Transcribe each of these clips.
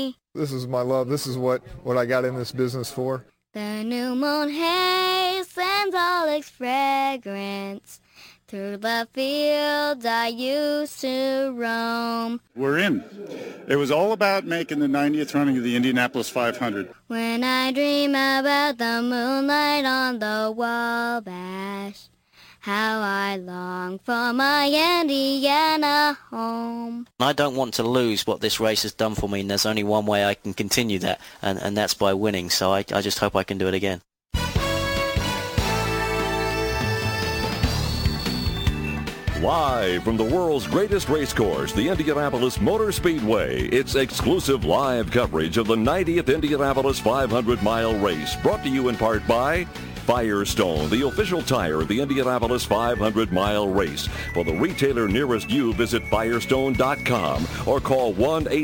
This is my love. This is what I got in this business for. The new moon hastens all its fragrance through the fields I used to roam. We're in. It was all about making the 90th running of the Indianapolis 500. When I dream about the moonlight on the Wabash, how I long for my Indiana home. I don't want to lose what this race has done for me, and there's only one way I can continue that, and that's by winning. So I just hope I can do it again. Live from the world's greatest race course, the Indianapolis Motor Speedway, it's exclusive live coverage of the 90th Indianapolis 500-mile race, brought to you in part by Firestone, the official tire of the Indianapolis 500-mile race. For the retailer nearest you, visit Firestone.com or call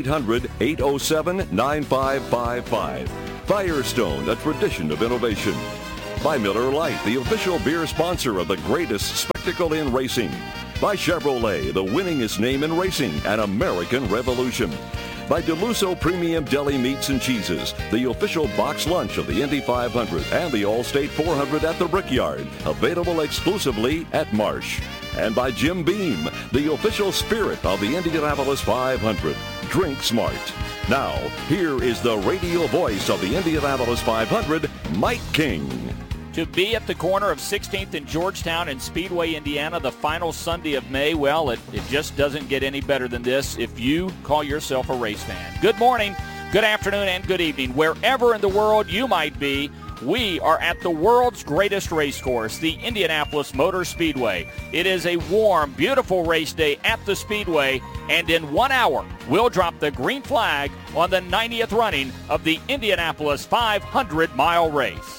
1-800-807-9555. Firestone, a tradition of innovation. By Miller Lite, the official beer sponsor of the greatest spectacle in racing. By Chevrolet, the winningest name in racing, an American revolution. By DeLusso Premium Deli Meats and Cheeses, the official box lunch of the Indy 500 and the Allstate 400 at the Brickyard, available exclusively at Marsh. And by Jim Beam, the official spirit of the Indianapolis 500. Drink smart. Now, here is the radio voice of the Indianapolis 500, Mike King. To be at the corner of 16th and Georgetown in Speedway, Indiana, the final Sunday of May, well, it just doesn't get any better than this if you call yourself a race fan. Good morning, good afternoon, and good evening. Wherever in the world you might be, we are at the world's greatest race course, the Indianapolis Motor Speedway. It is a warm, beautiful race day at the Speedway, and in 1 hour, we'll drop the green flag on the 90th running of the Indianapolis 500-mile race.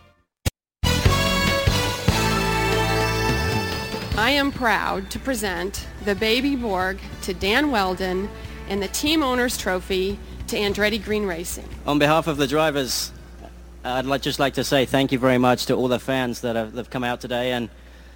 I am proud to present the Baby Borg to Dan Weldon and the Team Owners Trophy to Andretti Green Racing. On behalf of the drivers, I'd just like to say thank you very much to all the fans that have come out today, and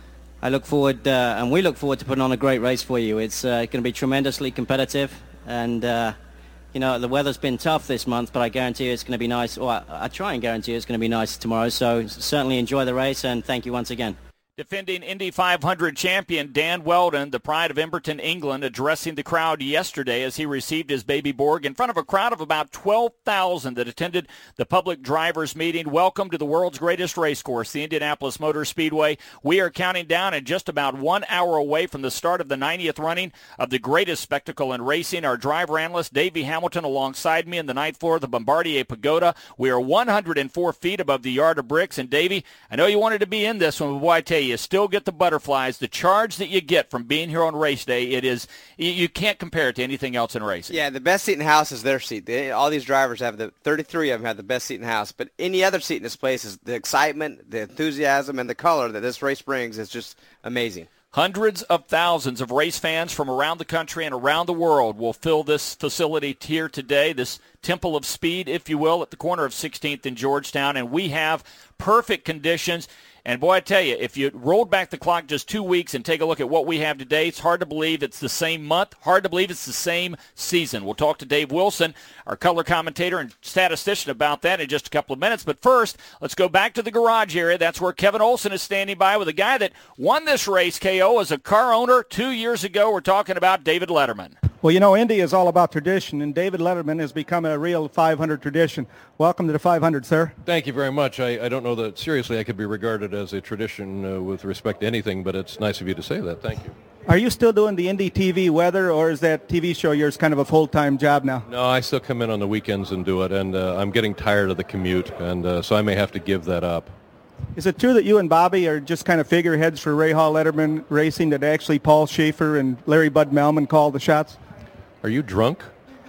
I look forward, and we look forward to putting on a great race for you. It's going to be tremendously competitive, and you know, the weather's been tough this month, but I guarantee you it's going to be nice, or I try and guarantee you it's going to be nice tomorrow, so certainly enjoy the race, and thank you once again. Defending Indy 500 champion Dan Weldon, the pride of Emberton, England, addressing the crowd yesterday as he received his Baby Borg in front of a crowd of about 12,000 that attended the public drivers meeting. Welcome to the world's greatest race course, the Indianapolis Motor Speedway. We are counting down and just about 1 hour away from the start of the 90th running of the greatest spectacle in racing. Our driver analyst, Davey Hamilton, alongside me in the ninth floor of the Bombardier Pagoda. We are 104 feet above the Yard of Bricks. And Davey, I know you wanted to be in this one, but boy, I tell you, you still get the butterflies. The charge that you get from being here on race day, it is, you can't compare it to anything else in racing. Yeah, the best seat in the house is their seat. All these drivers have 33 of them have the best seat in the house. But any other seat in this place is the excitement, the enthusiasm, and the color that this race brings is just amazing. Hundreds of thousands of race fans from around the country and around the world will fill this facility here today, this Temple of Speed, if you will, at the corner of 16th and Georgetown. And we have perfect conditions. And boy, I tell you, if you rolled back the clock just 2 weeks and take a look at what we have today, it's hard to believe it's the same month, hard to believe it's the same season. We'll talk to Dave Wilson, our color commentator and statistician, about that in just a couple of minutes. But first, let's go back to the garage area. That's where Kevin Olson is standing by with a guy that won this race, KO, as a car owner 2 years ago. We're talking about David Letterman. Well, you know, Indy is all about tradition, and David Letterman has become a real 500 tradition. Welcome to the 500, sir. Thank you very much. I don't know that, seriously, I could be regarded as a tradition with respect to anything, but it's nice of you to say that. Thank you. Are you still doing the Indy TV weather, or is that TV show yours kind of a full-time job now? No, I still come in on the weekends and do it, and I'm getting tired of the commute, and so I may have to give that up. Is it true that you and Bobby are just kind of figureheads for Ray Hall Letterman Racing, that actually Paul Schaefer and Larry Bud Melman call the shots? Are you drunk?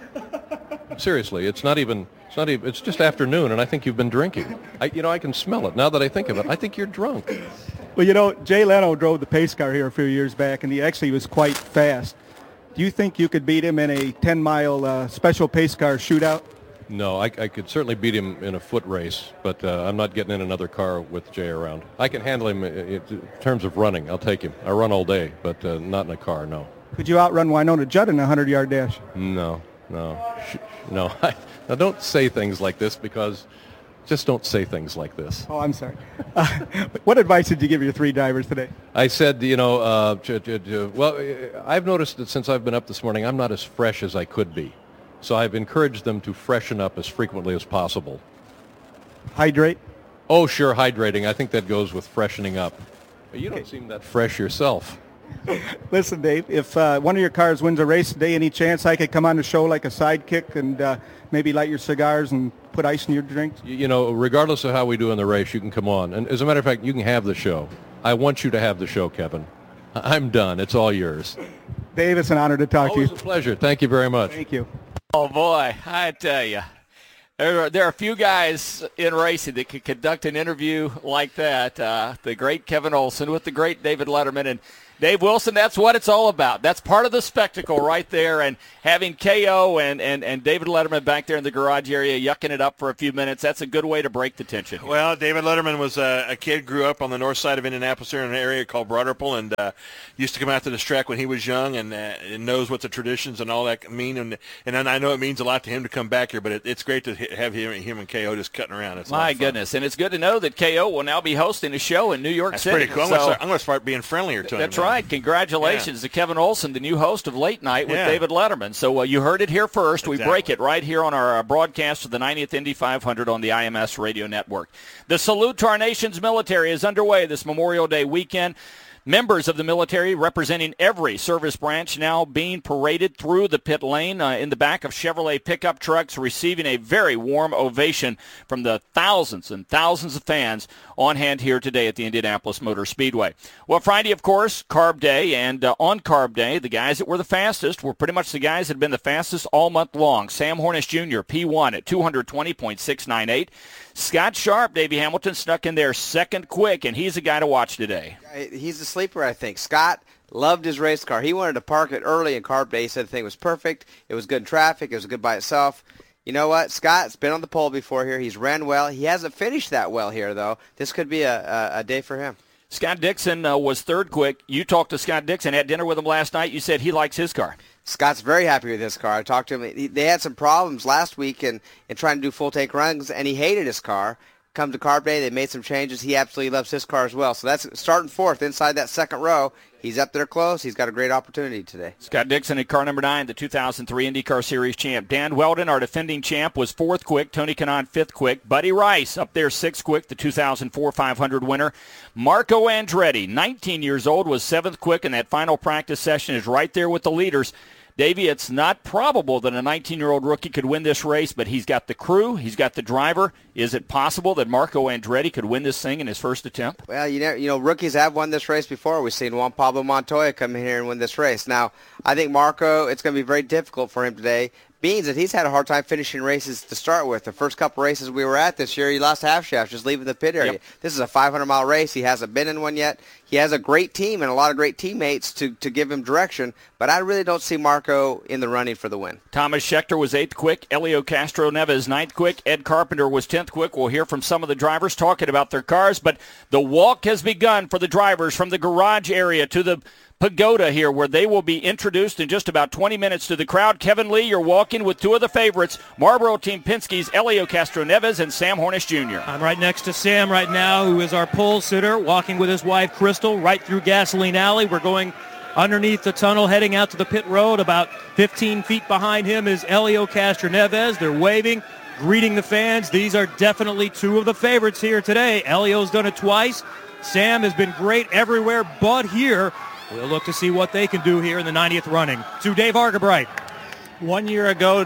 Seriously, it's just afternoon, and I think you've been drinking. I can smell it. Now that I think of it, I think you're drunk. Well, you know, Jay Leno drove the pace car here a few years back, and he actually was quite fast. Do you think you could beat him in a 10-mile special pace car shootout? No, I could certainly beat him in a foot race, but I'm not getting in another car with Jay around. I can handle him in terms of running. I'll take him. I run all day, but not in a car, no. Could you outrun Winona Judd in a 100-yard dash? No, No. No. Now, don't say things like this because just don't say things like this. Oh, I'm sorry. What advice did you give your 3 drivers today? I said, well, I've noticed that since I've been up this morning, I'm not as fresh as I could be. So I've encouraged them to freshen up as frequently as possible. Hydrate? Oh, sure, hydrating. I think that goes with freshening up. You don't seem that fresh yourself. Listen, Dave, if one of your cars wins a race today, any chance I could come on the show like a sidekick and maybe light your cigars and put ice in your drinks? You know, regardless of how we do in the race, you can come on. And as a matter of fact, you can have the show. I want you to have the show, Kevin. I'm done. It's all yours. Dave, it's an honor to talk to you. Always a pleasure. Thank you very much. Thank you. Oh, boy, I tell you. There are a few guys in racing that could conduct an interview like that. The great Kevin Olson with the great David Letterman. And Dave Wilson, that's what it's all about. That's part of the spectacle right there. And having KO and David Letterman back there in the garage area yucking it up for a few minutes, that's a good way to break the tension. Well, David Letterman was a kid, grew up on the north side of Indianapolis here in an area called Broad Ripple, and used to come out to this track when he was young and knows what the traditions and all that mean. And I know it means a lot to him to come back here, but it's great to have him and KO just cutting around. It's my goodness. And it's good to know that KO will now be hosting a show in New York City. That's pretty cool. I'm going to start being friendlier to him. That's right. Congratulations to Kevin Olson, the new host of Late Night with David Letterman. So you heard it here first. Exactly. We break it right here on our broadcast of the 90th Indy 500 on the IMS Radio Network. The Salute to Our Nation's Military is underway this Memorial Day weekend. Members of the military representing every service branch now being paraded through the pit lane in the back of Chevrolet pickup trucks, receiving a very warm ovation from the thousands and thousands of fans on hand here today at the Indianapolis Motor Speedway. Well, Friday, of course, Carb Day, and on Carb Day, the guys that were the fastest were pretty much the guys that had been the fastest all month long. Sam Hornish Jr., P1 at 220.698. Scott Sharp, Davey Hamilton, snuck in there second quick, and he's a guy to watch today. He's a sleeper, I think. Scott loved his race car. He wanted to park it early in Carb Day. He said the thing was perfect. It was good in traffic. It was good by itself. You know what? Scott's been on the pole before here. He's ran well. He hasn't finished that well here, though. This could be a day for him. Scott Dixon was third quick. You talked to Scott Dixon, had dinner with him last night. You said he likes his car. Scott's very happy with his car. I talked to him. They had some problems last week in trying to do full-take runs, and he hated his car. Come to Carb Day, they made some changes. He absolutely loves his car as well. So that's starting fourth inside that second row. He's up there close. He's got a great opportunity today. Scott Dixon in car number 9, the 2003 IndyCar Series champ. Dan Weldon, our defending champ, was fourth quick. Tony Kanaan, fifth quick. Buddy Rice up there sixth quick, the 2004 500 winner. Marco Andretti, 19 years old, was seventh quick, and that final practice session is right there with the leaders. Davey, it's not probable that a 19-year-old rookie could win this race, but he's got the crew, he's got the driver. Is it possible that Marco Andretti could win this thing in his first attempt? Well, you know, rookies have won this race before. We've seen Juan Pablo Montoya come in here and win this race. Now, I think Marco, it's going to be very difficult for him today. Means that he's had a hard time finishing races to start with. The first couple races we were at this year, he lost half shaft just leaving the pit area. Yep. This is a 500-mile race. He hasn't been in one yet. He has a great team and a lot of great teammates to give him direction, but I really don't see Marco in the running for the win. Thomas Scheckter was 8th quick. Elio Castro Neves 9th quick. Ed Carpenter was 10th quick. We'll hear from some of the drivers talking about their cars, but the walk has begun for the drivers from the garage area to the pagoda here, where they will be introduced in just about 20 minutes to the crowd. Kevin Lee, you're walking with two of the favorites, Marlboro Team Penske's Elio Castro Neves and Sam Hornish Jr. I'm right next to Sam right now, who is our pole sitter, walking with his wife Crystal right through Gasoline Alley. We're going underneath the tunnel, heading out to the pit road. About 15 feet behind him is Elio Castro Neves. They're waving, greeting the fans. These are definitely two of the favorites here today. Elio's done it twice. Sam has been great everywhere but here. We'll look to see what they can do here in the 90th running. To Dave Argabright. 1 year ago,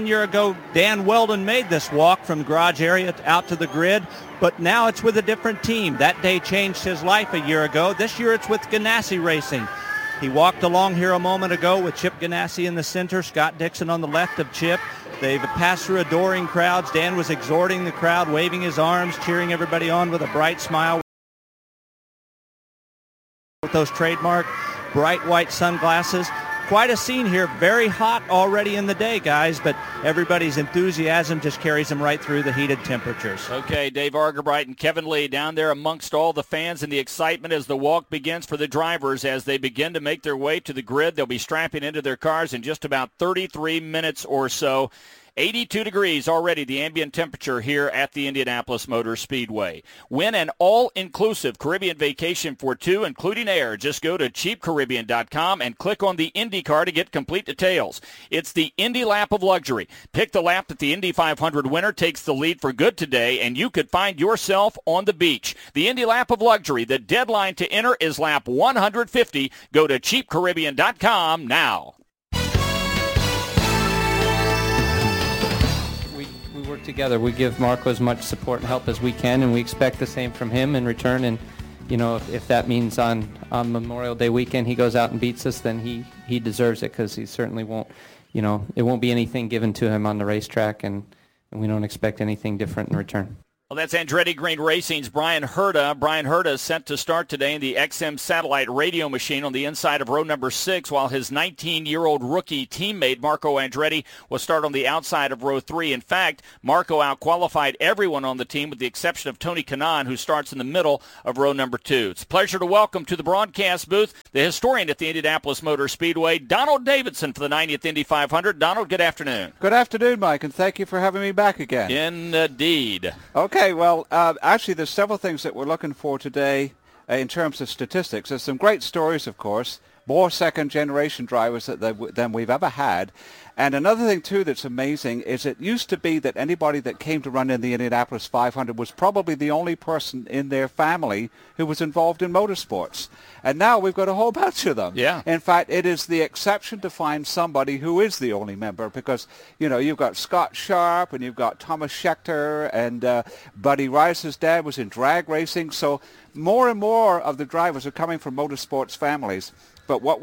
Dan Weldon made this walk from the garage area out to the grid, but now it's with a different team. That day changed his life a year ago. This year it's with Ganassi Racing. He walked along here a moment ago with Chip Ganassi in the center, Scott Dixon on the left of Chip. They've passed through adoring crowds. Dan was exhorting the crowd, waving his arms, cheering everybody on with a bright smile. With those trademark bright white sunglasses. quite a scene here. Very hot already in the day, guys, but everybody's enthusiasm just carries them right through the heated temperatures. Okay, Dave Argerbright and Kevin Lee down there amongst all the fans and the excitement as the walk begins for the drivers as they begin to make their way to the grid. They'll be strapping into their cars in just about 33 minutes or so. 82 degrees already, the ambient temperature here at the Indianapolis Motor Speedway. Win an all-inclusive Caribbean vacation for two, including air. Just go to cheapcaribbean.com and click on the IndyCar to get complete details. It's the Indy Lap of Luxury. Pick the lap that the Indy 500 winner takes the lead for good today, and you could find yourself on the beach. The Indy Lap of Luxury. The deadline to enter is lap 150. Go to cheapcaribbean.com now. We work together. We give Marco as much support and help as we can, and we expect the same from him in return. And you know, if that means on Memorial Day weekend he goes out and beats us, then he deserves it, because he certainly won't. You know, it won't be anything given to him on the racetrack, and we don't expect anything different in return. Well, that's Andretti Green Racing's Brian Herta. Brian Herta is set to start today in the XM satellite radio machine on the inside of row number 6, while his 19-year-old rookie teammate, Marco Andretti, will start on the outside of row 3. In fact, Marco outqualified everyone on the team with the exception of Tony Kanaan, who starts in the middle of row number 2. It's a pleasure to welcome to the broadcast booth the historian at the Indianapolis Motor Speedway, Donald Davidson, for the 90th Indy 500. Donald, good afternoon. Good afternoon, Mike, and thank you for having me back again. Indeed. Okay, well, actually, there's several things that we're looking for today in terms of statistics. There's some great stories, of course, more second-generation drivers than we've ever had. And another thing, too, that's amazing is it used to be that anybody that came to run in the Indianapolis 500 was probably the only person in their family who was involved in motorsports. And now we've got a whole bunch of them. Yeah. In fact, it is the exception to find somebody who is the only member, because, you know, you've got Scott Sharp and you've got Thomas Scheckter, and Buddy Rice's dad was in drag racing. So more and more of the drivers are coming from motorsports families. But what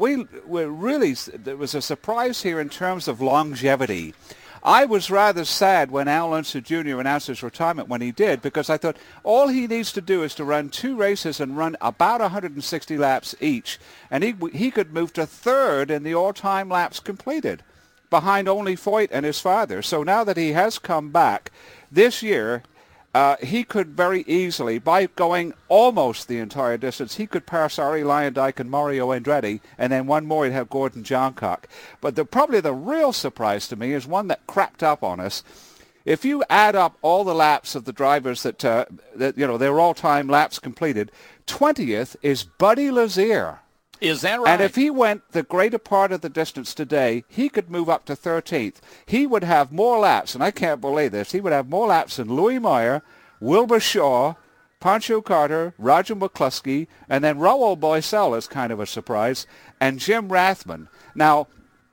there was a surprise here in terms of longevity. I was rather sad when Al Unser Jr. announced his retirement when he did, because I thought all he needs to do is to run 2 races and run about 160 laps each, and he could move to third in the all-time laps completed, behind only Foyt and his father. So now that he has come back this year, he could very easily, by going almost the entire distance, he could pass Arie Luyendyk and Mario Andretti, and then one more he'd have Gordon Johncock. But probably the real surprise to me is one that crept up on us. If you add up all the laps of the drivers that you know, their all-time laps completed, 20th is Buddy Lazier. Is that right? And if he went the greater part of the distance today, he could move up to 13th. He would have more laps, and I can't believe this, he would have more laps than Louis Meyer, Wilbur Shaw, Pancho Carter, Roger McCluskey, and then Raul Boesel is kind of a surprise, and Jim Rathman. Now,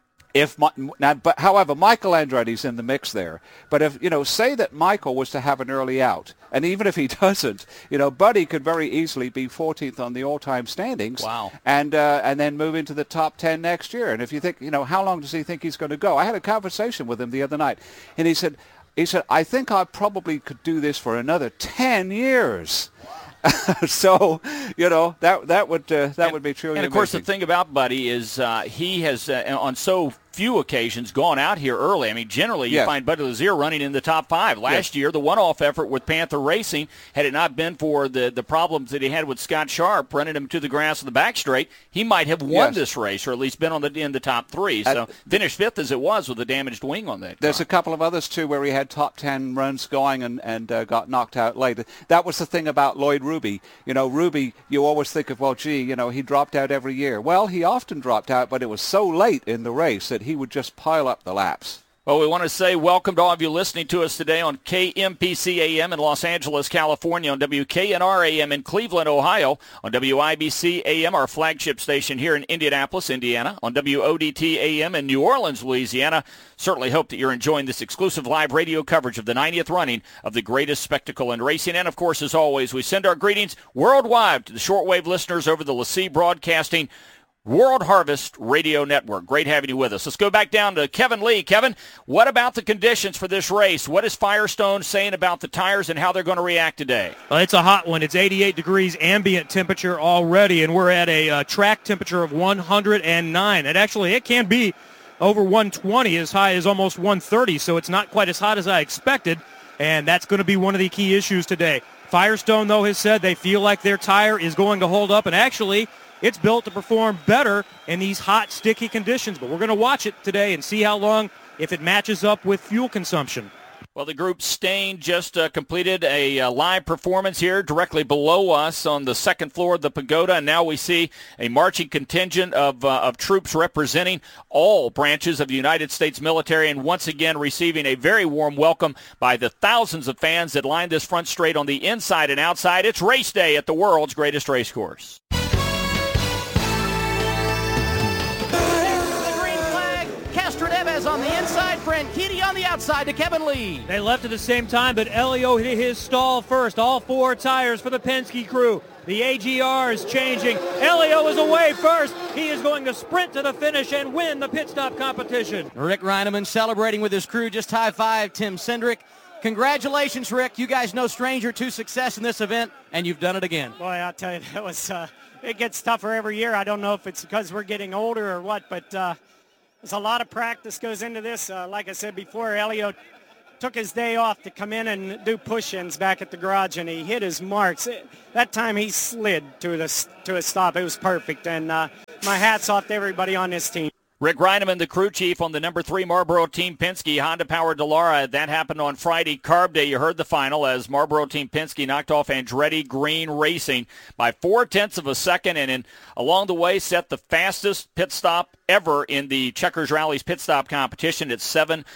however, Michael Andretti's in the mix there. But if, you know, say that Michael was to have an early out, and even if he doesn't, you know, Buddy could very easily be 14th on the all-time standings. Wow. And then move into the top 10 next year. And if you think, you know, how long does he think he's going to go? I had a conversation with him the other night, and he said, I think I probably could do this for another 10 years. So, you know, that would be truly And of course, amazing. the thing about Buddy is he has on so few occasions gone out here early. I mean, generally you find Buddy Lazier running in the top 5. Last year, the one-off effort with Panther Racing, had it not been for the problems that he had with Scott Sharp running him to the grass of the back straight, he might have won this race, or at least been in the top 3. So finished 5th as it was with a damaged wing on that. There's a couple of others, too, where he had top 10 runs going and got knocked out late. That was the thing about Lloyd Ruby. You know, Ruby, you always think of, well, gee, you know, he dropped out every year. Well, he often dropped out, but it was so late in the race that he would just pile up the laps. Well, we want to say welcome to all of you listening to us today on KMPC AM in Los Angeles, California, on WKNR AM in Cleveland, Ohio, on WIBC AM, our flagship station here in Indianapolis, Indiana, on WODT AM in New Orleans, Louisiana. Certainly hope that you're enjoying this exclusive live radio coverage of the 90th running of the greatest spectacle in racing. And, of course, as always, we send our greetings worldwide to the shortwave listeners over the LaCie Broadcasting World Harvest Radio Network. Great having you with us. Let's go back down to Kevin Lee. Kevin, what about the conditions for this race? What is Firestone saying about the tires and how they're going to react today? Well, it's a hot one. It's 88 degrees ambient temperature already, and we're at a track temperature of 109. And actually, it can be over 120, as high as almost 130, so it's not quite as hot as I expected, and that's going to be one of the key issues today. Firestone, though, has said they feel like their tire is going to hold up, and actually it's built to perform better in these hot, sticky conditions. But we're going to watch it today and see how long, if it matches up with fuel consumption. Well, the group Stain just completed a live performance here directly below us on the second floor of the pagoda, and now we see a marching contingent of troops representing all branches of the United States military, and once again receiving a very warm welcome by the thousands of fans that line this front straight on the inside and outside. It's race day at the world's greatest race course. On the inside, Franchitti on the outside to Kevin Lee. They left at the same time, but Elio hit his stall first. All four tires for the Penske crew. The AGR is changing. Elio is away first. He is going to sprint to the finish and win the pit stop competition. Rick Reineman celebrating with his crew. Just high-five Tim Cindric. Congratulations, Rick. You guys no stranger to success in this event, and you've done it again. Boy, I'll tell you, that was it gets tougher every year. I don't know if it's because we're getting older or what, but there's a lot of practice goes into this. Like I said before, Elio took his day off to come in and do push-ins back at the garage, and he hit his marks. That time he slid to a stop. It was perfect, and my hat's off to everybody on this team. Rick Reineman, the crew chief on the number 3 Marlboro Team Penske Honda-powered Dallara. That happened on Friday, Carb Day. You heard the final as Marlboro Team Penske knocked off Andretti Green Racing by 0.4 of a second, and along the way set the fastest pit stop ever in the Checkers Rally's pit stop competition at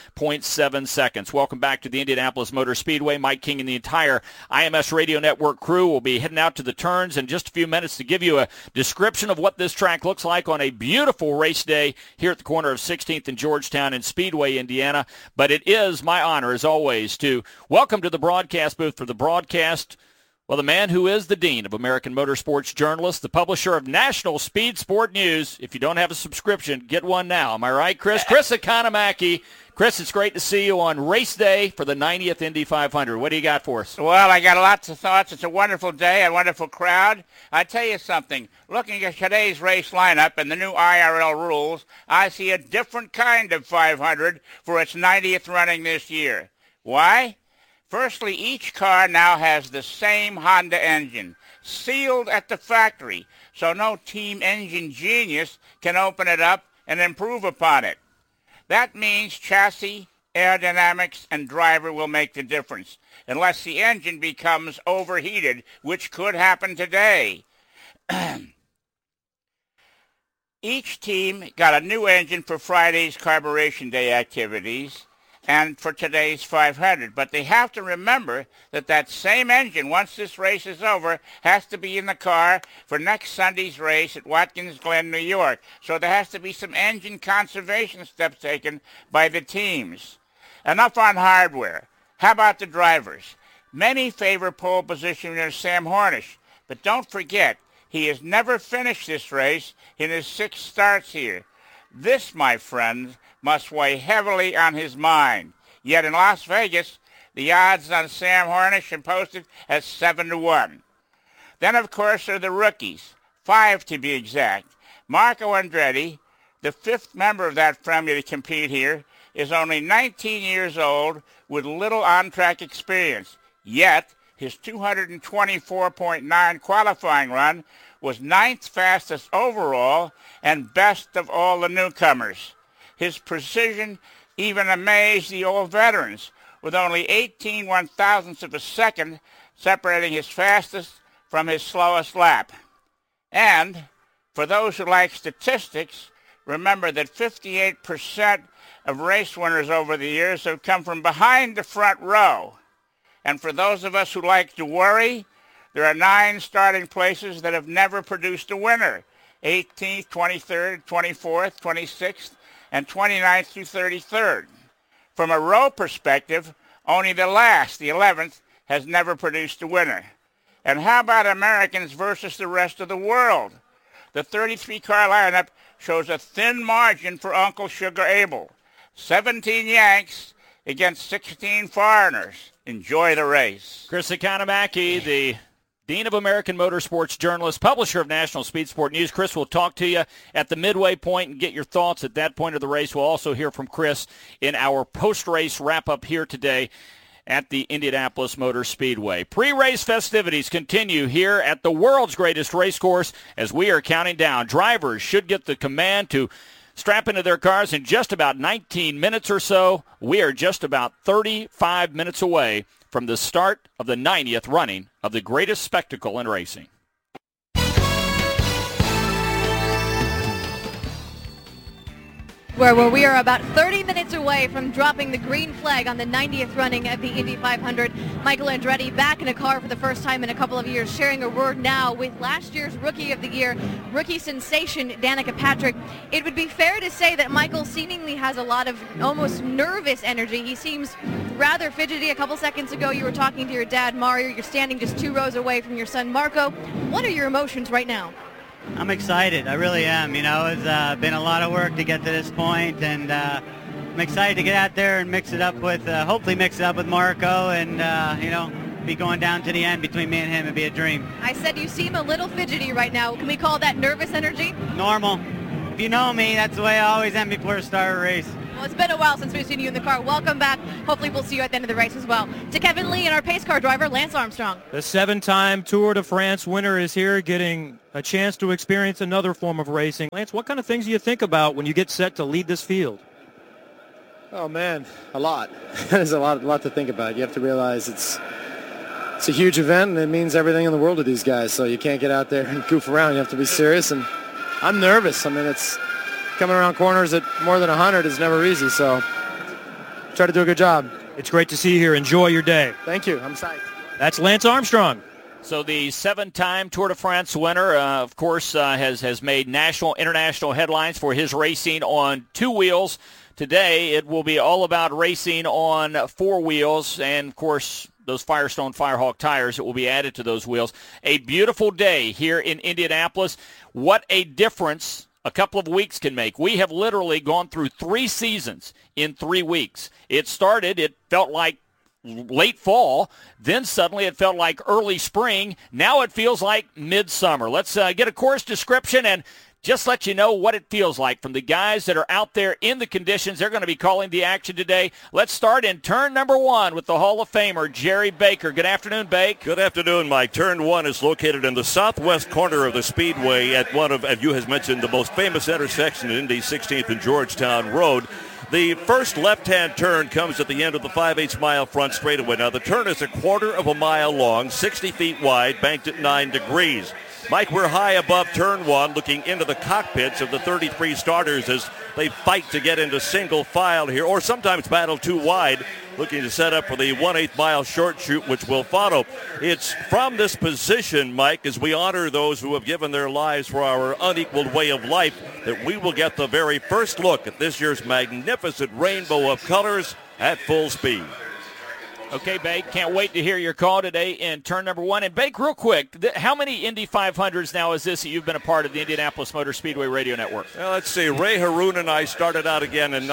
7.7 seconds. Welcome back to the Indianapolis Motor Speedway. Mike King and the entire IMS Radio Network crew will be heading out to the turns in just a few minutes to give you a description of what this track looks like on a beautiful race day here at the corner of 16th and Georgetown in Speedway, Indiana. But it is my honor, as always, to welcome to the broadcast booth for the broadcast, well, the man who is the dean of American Motorsports Journalists, the publisher of National Speed Sport News. If you don't have a subscription, get one now. Am I right, Chris? Chris Economaki. Chris, it's great to see you on race day for the 90th Indy 500. What do you got for us? Well, I got lots of thoughts. It's a wonderful day, a wonderful crowd. I tell you something. Looking at today's race lineup and the new IRL rules, I see a different kind of 500 for its 90th running this year. Why? Firstly, each car now has the same Honda engine, sealed at the factory, so no team engine genius can open it up and improve upon it. That means chassis, aerodynamics, and driver will make the difference, unless the engine becomes overheated, which could happen today. Each team got a new engine for Friday's Carburation Day activities and for today's 500. But they have to remember that that same engine, once this race is over, has to be in the car for next Sunday's race at Watkins Glen, New York. So there has to be some engine conservation steps taken by the teams. Enough on hardware. How about the drivers? Many favor pole position winner Sam Hornish, but don't forget, he has never finished this race in his 6 starts here. This, my friends, must weigh heavily on his mind. Yet in Las Vegas, the odds on Sam Hornish are posted at 7-1. Then, of course, are the rookies, 5 to be exact. Marco Andretti, the 5th member of that family to compete here, is only 19 years old with little on-track experience. Yet, his 224.9 qualifying run was 9th fastest overall and best of all the newcomers. His precision even amazed the old veterans, with only 18 one-thousandths of a second separating his fastest from his slowest lap. And for those who like statistics, remember that 58% of race winners over the years have come from behind the front row. And for those of us who like to worry, there are 9 starting places that have never produced a winner: 18th, 23rd, 24th, 26th, and 29th through 33rd. From a row perspective, only the last, the 11th, has never produced a winner. And how about Americans versus the rest of the world? The 33-car lineup shows a thin margin for Uncle Sugar Abel. 17 Yanks against 16 foreigners. Enjoy the race. Chris Economaki, the Dean of American Motorsports journalist, publisher of National Speed Sport News. Chris will talk to you at the midway point and get your thoughts at that point of the race. We'll also hear from Chris in our post-race wrap-up here today at the Indianapolis Motor Speedway. Pre-race festivities continue here at the world's greatest race course as we are counting down. Drivers should get the command to strap into their cars in just about 19 minutes or so. We are just about 35 minutes away from the start of the 90th running of the greatest spectacle in racing. Where we are about 30 minutes away from dropping the green flag on the 90th running of the Indy 500. Michael Andretti back in a car for the first time in a couple of years, sharing a word now with last year's Rookie of the Year, rookie sensation Danica Patrick. It would be fair to say that Michael seemingly has a lot of almost nervous energy. He seems rather fidgety. A couple seconds ago you were talking to your dad, Mario. You're standing just 2 rows away from your son, Marco. What are your emotions right now? I'm excited. I really am. You know, it's been a lot of work to get to this point, and I'm excited to get out there and mix it up with, hopefully mix it up with Marco, and you know, be going down to the end between me and him. It'd be a dream. I said you seem a little fidgety right now. Can we call that nervous energy? Normal. If you know me, that's the way I always am before I start a race. Well, it's been a while since we've seen you in the car. Welcome back. Hopefully we'll see you at the end of the race as well. To Kevin Lee and our pace car driver, Lance Armstrong. The 7-time Tour de France winner is here getting a chance to experience another form of racing. Lance, what kind of things do you think about when you get set to lead this field? Oh, man, a lot. There's a lot to think about. You have to realize it's a huge event, and it means everything in the world to these guys, so you can't get out there and goof around. You have to be serious, and I'm nervous. I mean, it's coming around corners at more than 100 is never easy, so try to do a good job. It's great to see you here. Enjoy your day. Thank you. I'm psyched. That's Lance Armstrong. So the 7-time Tour de France winner, of course, has made national, international headlines for his racing on 2 wheels. Today, it will be all about racing on 4 wheels, and, of course, those Firestone Firehawk tires that will be added to those wheels. A beautiful day here in Indianapolis. What a difference a couple of weeks can make. We have literally gone through 3 seasons in 3 weeks. It felt like late fall, then suddenly it felt like early spring. Now it feels like midsummer. Let's get a course description and just let you know what it feels like from the guys that are out there in the conditions. They're going to be calling the action today. Let's start in turn number 1 with the Hall of Famer, Jerry Baker. Good afternoon, Bake. Good afternoon, Mike. Turn 1 is located in the southwest corner of the Speedway at one of, as you has mentioned, the most famous intersection in Indy, 16th and Georgetown Road. The first left-hand turn comes at the end of the 5/8 mile front straightaway. Now, the turn is a quarter of a mile long, 60 feet wide, banked at 9 degrees. Mike, we're high above turn 1, looking into the cockpits of the 33 starters as they fight to get into single file here, or sometimes battle too wide, looking to set up for the 1/8 mile short chute, which will follow. It's from this position, Mike, as we honor those who have given their lives for our unequaled way of life, that we will get the very first look at this year's magnificent rainbow of colors at full speed. Okay, Bake, can't wait to hear your call today in turn number 1. And Bake, real quick, how many Indy 500s now is this that you've been a part of the Indianapolis Motor Speedway Radio Network? Well, let's see. Ray Haroon and I started out again in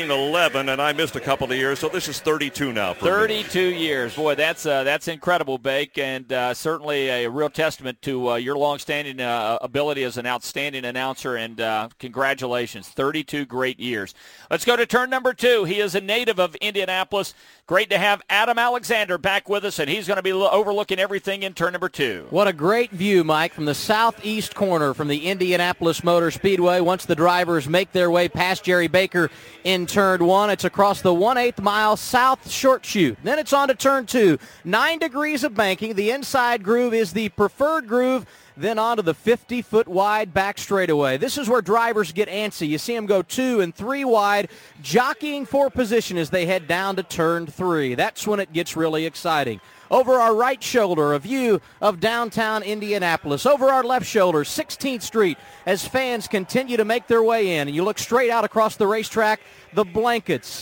1911, and I missed a couple of years, so this is 32 now. 32 years. Boy, that's incredible, Bake, and certainly a real testament to your long-standing ability as an outstanding announcer, and congratulations. 32 great years. Let's go to turn number 2. He is a native of Indianapolis. Great to have Adam Alexander back with us, and he's going to be overlooking everything in turn number 2. What a great view, Mike, from the southeast corner from the Indianapolis Motor Speedway. Once the drivers make their way past Jerry Baker in turn 1, it's across the 1/8 mile south short chute. Then it's on to turn 2. 9 degrees of banking. The inside groove is the preferred groove. Then onto the 50-foot wide back straightaway. This is where drivers get antsy. You see them go 2 and 3 wide, jockeying for position as they head down to turn 3. That's when it gets really exciting. Over our right shoulder, a view of downtown Indianapolis. Over our left shoulder, 16th Street, as fans continue to make their way in. And you look straight out across the racetrack, the blankets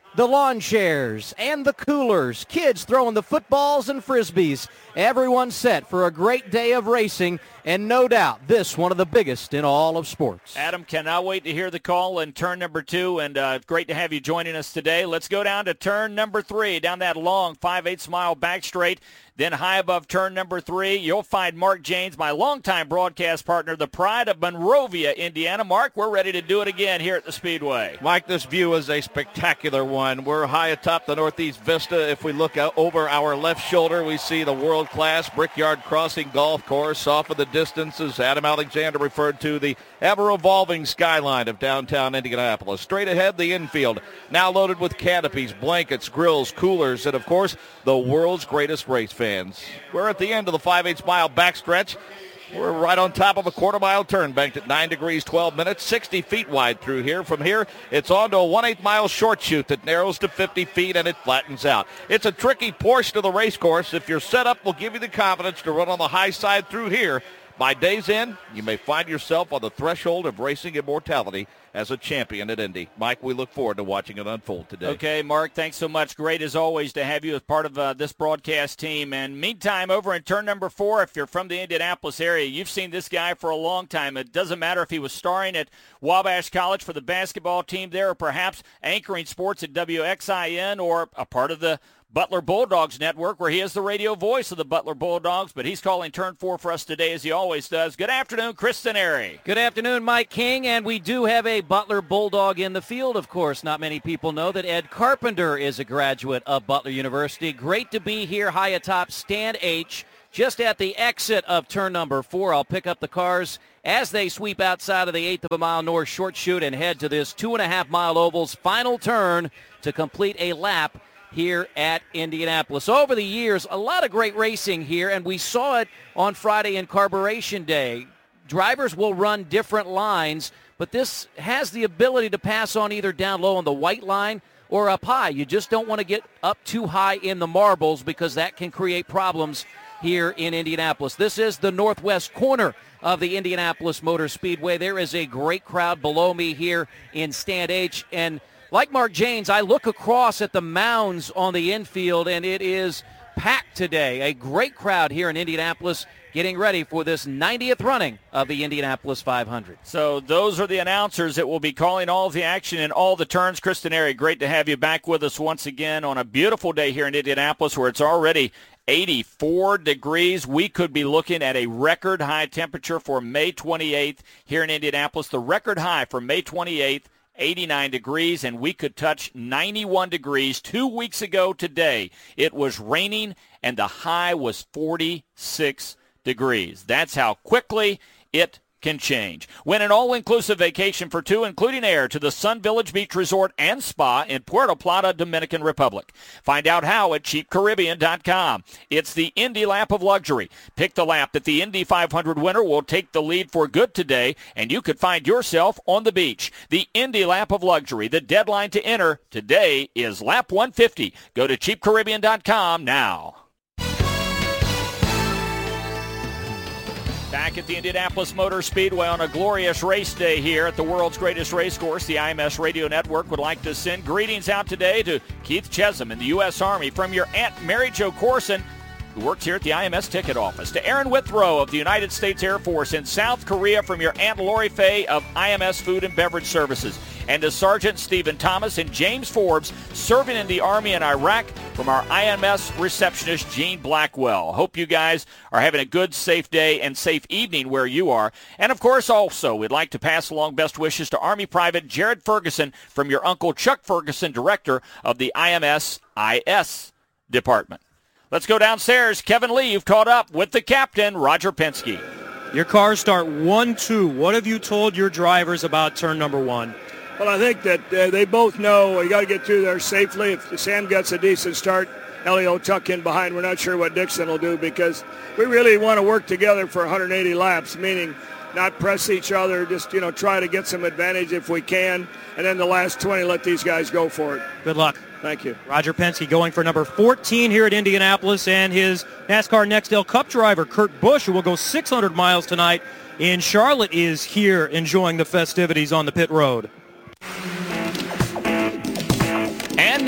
the lawn chairs, and the coolers, kids throwing the footballs and frisbees. Everyone's set for a great day of racing, and no doubt this one of the biggest in all of sports. Adam, cannot wait to hear the call in turn number 2, and great to have you joining us today. Let's go down to turn number 3, down that long 5/8 mile back straight. Then high above turn number 3, you'll find Mark Janes, my longtime broadcast partner, the pride of Monrovia, Indiana. Mark, we're ready to do it again here at the Speedway. Mike, this view is a spectacular one. We're high atop the Northeast Vista. If we look out over our left shoulder, we see the world-class Brickyard Crossing Golf Course. Off in the distance, as Adam Alexander referred to, the ever-evolving skyline of downtown Indianapolis. Straight ahead, the infield, now loaded with canopies, blankets, grills, coolers, and, of course, the world's greatest race fans. We're at the end of the 5/8 mile backstretch. We're right on top of a quarter-mile turn, banked at 9 degrees, 12 minutes, 60 feet wide through here. From here, it's on to a 1/8 mile short chute that narrows to 50 feet, and it flattens out. It's a tricky portion of the race course. If your setup will give you the confidence to run on the high side through here, by day's end, you may find yourself on the threshold of racing immortality as a champion at Indy. Mike, we look forward to watching it unfold today. Okay, Mark, thanks so much. Great as always to have you as part of this broadcast team. And meantime, over in turn number 4, if you're from the Indianapolis area, you've seen this guy for a long time. It doesn't matter if he was starring at Wabash College for the basketball team there, or perhaps anchoring sports at WXIN, or a part of the Butler Bulldogs Network, where he is the radio voice of the Butler Bulldogs, but he's calling turn 4 for us today, as he always does. Good afternoon, Chris Staneri. Good afternoon, Mike King, and we do have a Butler Bulldog in the field, of course. Not many people know that Ed Carpenter is a graduate of Butler University. Great to be here high atop Stand H, just at the exit of turn number 4. I'll pick up the cars as they sweep outside of the 1/8 of a mile north short chute and head to this 2.5 mile oval's final turn to complete a lap here at Indianapolis. Over the years, a lot of great racing here, and we saw it on Friday in Carburation Day. Drivers will run different lines, but this has the ability to pass on either down low on the white line or up high. You just don't want to get up too high in the marbles, because that can create problems here in Indianapolis. This is the northwest corner of the Indianapolis Motor Speedway. There is a great crowd below me here in Stand H, and like Mark Janes, I look across at the mounds on the infield, and it is packed today. A great crowd here in Indianapolis getting ready for this 90th running of the Indianapolis 500. So those are the announcers that will be calling all of the action and all the turns. Chris Staneri, great to have you back with us once again on a beautiful day here in Indianapolis, where it's already 84 degrees. We could be looking at a record high temperature for May 28th here in Indianapolis. The record high for May 28th, 89 degrees, and we could touch 91 degrees 2 weeks ago today. It was raining, and the high was 46 degrees. That's how quickly it can change. Win an all-inclusive vacation for 2, including air, to the Sun Village Beach Resort and Spa in Puerto Plata, Dominican Republic. Find out how at cheapcaribbean.com. It's the Indy Lap of Luxury. Pick the lap that the Indy 500 winner will take the lead for good today, and you could find yourself on the beach. The Indy Lap of Luxury. The deadline to enter today is lap 150. Go to cheapcaribbean.com now. Back at the Indianapolis Motor Speedway on a glorious race day here at the world's greatest race course, the IMS Radio Network would like to send greetings out today to Keith Chesham in the U.S. Army from your Aunt Mary Jo Corson, who works here at the IMS ticket office, to Aaron Withrow of the United States Air Force in South Korea from your Aunt Lori Fay of IMS Food and Beverage Services, and to Sergeant Stephen Thomas and James Forbes serving in the Army in Iraq from our IMS receptionist, Gene Blackwell. Hope you guys are having a good, safe day and safe evening where you are. And, of course, also, we'd like to pass along best wishes to Army Private Jared Ferguson from your Uncle Chuck Ferguson, Director of the IMS IS Department. Let's go downstairs. Kevin Lee, you've caught up with the captain, Roger Penske. Your cars start 1-2. What have you told your drivers about turn number 1? Well, I think that they both know you got to get through there safely. If Sam gets a decent start, Elio will tuck in behind. We're not sure what Dixon will do, because we really want to work together for 180 laps, meaning not press each other, just, try to get some advantage if we can, and then the last 20, let these guys go for it. Good luck. Thank you. Roger Penske going for number 14 here at Indianapolis, and his NASCAR Nextel Cup driver, Kurt Busch, who will go 600 miles tonight in Charlotte, is here enjoying the festivities on the pit road. And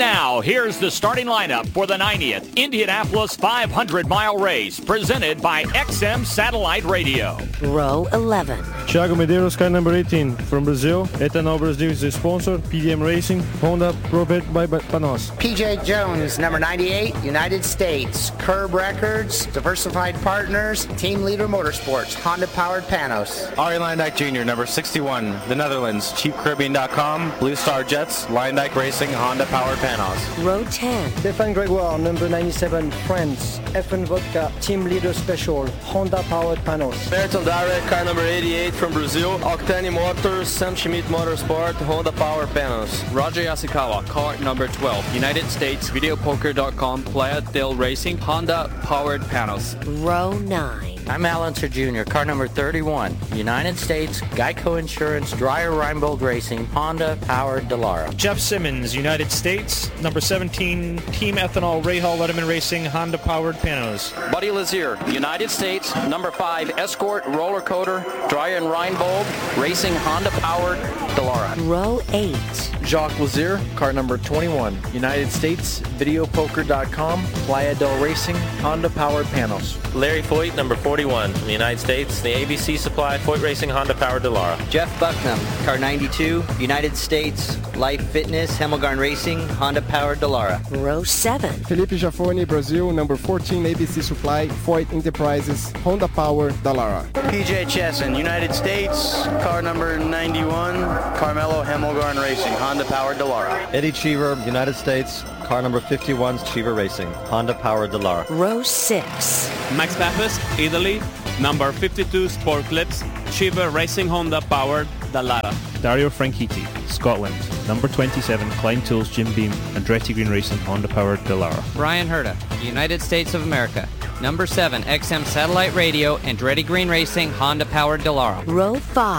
now, here's the starting lineup for the 90th Indianapolis 500-mile race, presented by XM Satellite Radio. Row 11. Thiago Medeiros, car number 18 from Brazil. Ethanol Brazil is the sponsor. PDM Racing, Honda, Provet by Panos. PJ Jones, number 98, United States. Curb Records, Diversified Partners, Team Leader Motorsports, Honda-powered Panos. Arie Luyendyk Jr., number 61, the Netherlands, CheapCaribbean.com, Blue Star Jets, Luyendyk Racing, Honda-powered Panos. Row 10. Stéphane Grégoire, number 97, France, FN Vodka, Team Leader Special, Honda-powered Panos. Berton Dare, car number 88 from Brazil, Octane Motors, Sam Schmidt Motorsport, Honda-powered Panos. Roger Yasukawa, car number 12, United States, Videopoker.com, Playa del Racing, Honda-powered Panos. Row 9. I'm Alan Sir Jr., car number 31, United States, Geico Insurance, Dreyer Reinbold Racing, Honda-powered Dallara. Jeff Simmons, United States, number 17, Team Ethanol, Rahal Letterman Racing, Honda-powered Panos. Buddy Lazier, United States, number 5, Escort, Roller Coater, Dreyer and Reinbold Racing, Honda-powered Dallara. Row 8. Jacques Lazier, car number 21, United States, Videopoker.com, Playa del Racing, Honda-powered Panos. Larry Foyt, number 41, from the United States, the ABC Supply, Foyt Racing, Honda-powered Dallara. Jeff Bucknam, car 92, United States, Life Fitness, Hemmelgarn Racing, Honda-powered Dallara. Row 7. Felipe Jaffoni, Brazil, number 14, ABC Supply, Foyt Enterprises, Honda-powered Dallara. PJ Chesson, United States, car number 91, Carmelo Hemmelgarn Racing, Honda-powered Dallara. Eddie Cheever, United States, car number 51, Cheever Racing, Honda-powered Dallara. Row 6. Max Pappas, Italy, number 52, Sport Clips, Cheever Racing, Honda-powered Dallara. Dario Franchitti, Scotland, number 27, Klein Tools, Jim Beam, Andretti Green Racing, Honda-powered Dallara. Brian Herta, United States of America, number 7, XM Satellite Radio, Andretti Green Racing, Honda-powered Dallara. Row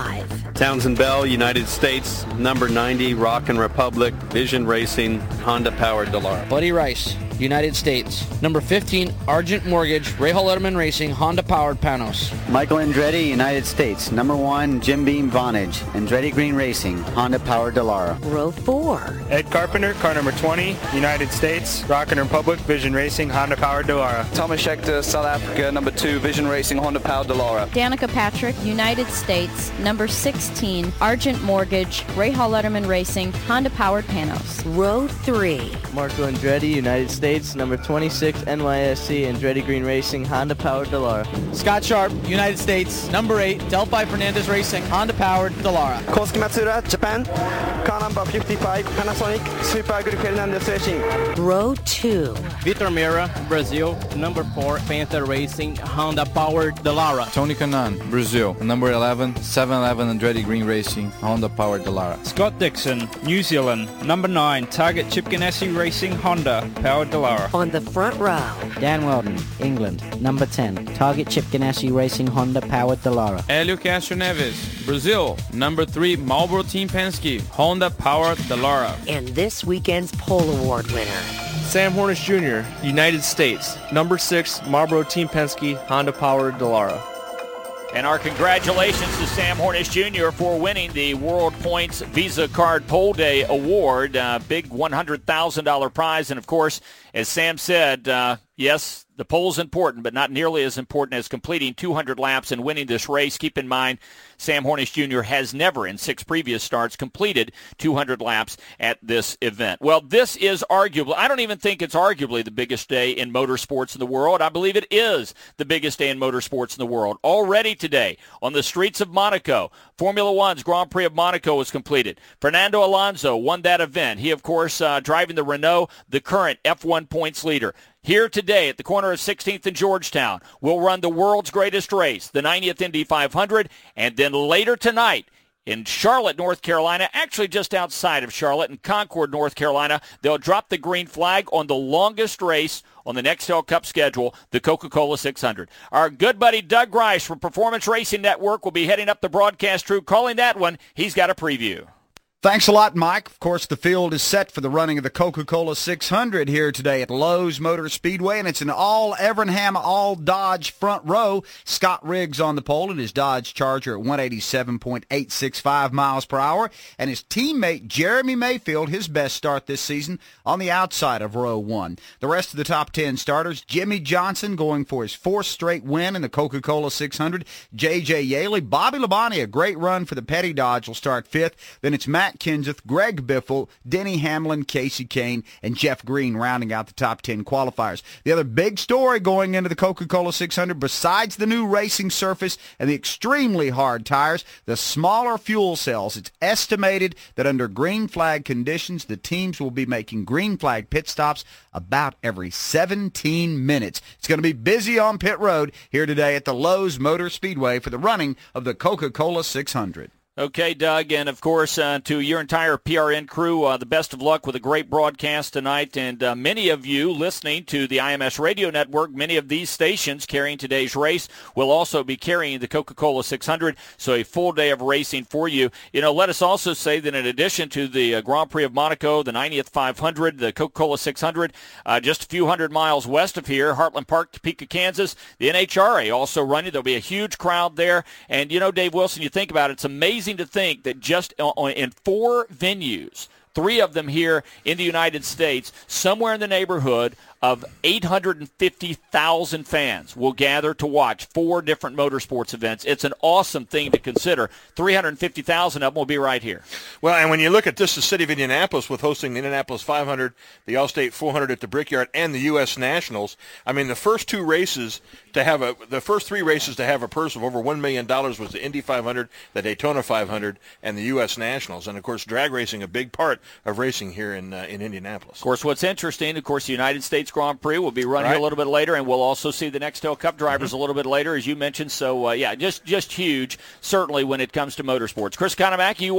5. Townsend Bell, United States, number 90, Rockin' Republic, Vision Racing, Honda-powered Dallara. Buddy Rice, United States, number 15, Argent Mortgage, Rahal Letterman Racing, Honda-powered Panos. Michael Andretti, United States, number 1, Jim Beam Vonage, Andretti Green Racing, Honda-powered Dallara. Row 4. Ed Carpenter, car number 20, United States, Rockin' Republic, Vision Racing, Honda-powered Dallara. Thomas Schechter, South Africa, number 2, Vision Racing, Honda-powered Dallara. Danica Patrick, United States, number 16, Argent Mortgage, Rahal Letterman Racing, Honda-powered Panos. Row 3. Marco Andretti, United States, number 26, NYSC, Andretti Green Racing, Honda-powered Dallara. Scott Sharp, United States, number 8, Delphi Fernandez Racing, Honda-powered Dallara. Kosuke Matsura, Japan, car number 55, Panasonic, Super Group Fernandez Racing. Row 2. Vitor Meira, Brazil, number 4, Panther Racing, Honda-powered Dallara. Tony Kanaan, Brazil, number 11, 7-Eleven Andretti Green Racing, Honda-powered Dallara. Scott Dixon, New Zealand, number 9, Target Chip Ganassi Racing, Honda-powered Dallara. On the front row. Dan Weldon, England, number 10, Target Chip Ganassi Racing, Honda-powered Dallara. Hélio Castro Neves, Brazil, number 3, Marlboro Team Penske, Honda-powered Dallara. And this weekend's pole award winner. Sam Hornish Jr., United States, number 6, Marlboro Team Penske, Honda-powered Dallara. And our congratulations to Sam Hornish Jr. for winning the World Points Visa Card Pole Day Award. Big $100,000 prize. And, of course, as Sam said, yes, the pole's important, but not nearly as important as completing 200 laps and winning this race. Keep in mind, Sam Hornish Jr. has never, in 6 previous starts, completed 200 laps at this event. Well, this is arguably, I don't even think it's arguably the biggest day in motorsports in the world. I believe it is the biggest day in motorsports in the world. Already today, on the streets of Monaco, Formula One's Grand Prix of Monaco was completed. Fernando Alonso won that event. He, of course, driving the Renault, the current F1 points leader. Here today at the corner of 16th and Georgetown, we'll run the world's greatest race, the 90th Indy 500, and then later tonight in Charlotte, North Carolina, actually just outside of Charlotte in Concord, North Carolina, they'll drop the green flag on the longest race on the Nextel Cup schedule, the Coca-Cola 600. Our good buddy Doug Grice from Performance Racing Network will be heading up the broadcast crew, calling that one. He's got a preview. Thanks a lot, Mike. Of course, the field is set for the running of the Coca-Cola 600 here today at Lowe's Motor Speedway, and it's an all-Evernham, all-Dodge front row. Scott Riggs on the pole in his Dodge Charger at 187.865 miles per hour, and his teammate Jeremy Mayfield, his best start this season, on the outside of row 1. The rest of the top 10 starters, Jimmy Johnson going for his 4th straight win in the Coca-Cola 600. J.J. Yaley, Bobby Labonte, a great run for the Petty Dodge, will start 5th. Then it's Matt Kenseth, Greg Biffle, Denny Hamlin, Casey Kane, and Jeff Green rounding out the top 10 qualifiers. The other big story going into the Coca-Cola 600, besides the new racing surface and the extremely hard tires, the smaller fuel cells. It's estimated that under green flag conditions, the teams will be making green flag pit stops about every 17 minutes. It's going to be busy on pit road here today at the Lowe's Motor Speedway for the running of the Coca-Cola 600. Okay, Doug, and of course to your entire PRN crew, the best of luck with a great broadcast tonight. And many of you listening to the IMS Radio Network, many of these stations carrying today's race will also be carrying the Coca-Cola 600, so a full day of racing for you. You know, let us also say that in addition to the Grand Prix of Monaco, the 90th 500, the Coca-Cola 600, just a few hundred miles west of here, Heartland Park, Topeka, Kansas, the NHRA also running. There'll be a huge crowd there. And, you know, Dave Wilson, you think about it, it's amazing to think that just in 4 venues, 3 of them here in the United States, somewhere in the neighborhood of 850,000 fans will gather to watch 4 different motorsports events. It's an awesome thing to consider. 350,000 of them will be right here. Well, and when you look at this, the city of Indianapolis with hosting the Indianapolis 500, the Allstate 400 at the Brickyard, and the U.S. Nationals, I mean, the first 3 races to have a purse of over $1 million was the Indy 500, the Daytona 500, and the U.S. Nationals. And, of course, drag racing, a big part of racing here in Indianapolis. Of course, what's interesting, of course, the United States Grand Prix will be run here a little bit later, and we'll also see the Nextel Cup drivers a little bit later, as you mentioned. So, just huge, certainly, when it comes to motorsports. Chris Conamack, you